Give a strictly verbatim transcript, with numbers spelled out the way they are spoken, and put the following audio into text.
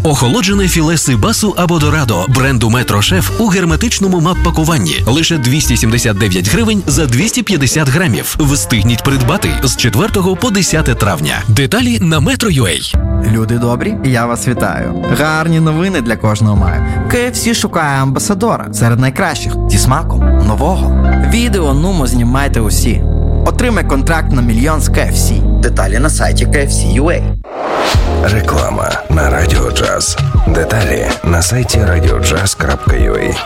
Охолоджене філе сибасу або дорадо бренду Метро Шеф у герметичному мап-пакуванні. Лише двісті сімдесят дев'ять гривень за двісті п'ятдесят грамів. Встигніть придбати з четвертого по десяте травня. Деталі на Metro.ua. Люди добрі, я вас вітаю. Гарні новини для кожного маю. кей еф сі шукає амбасадора серед найкращих зі смаком нового. Відео нумо знімайте усі. Отримай контракт на мільйон з кей еф сі. Деталі на сайті кей еф сі крапка ю а. Реклама на Радіо Джаз. Деталі на сайті радіоджаз крапка ю а.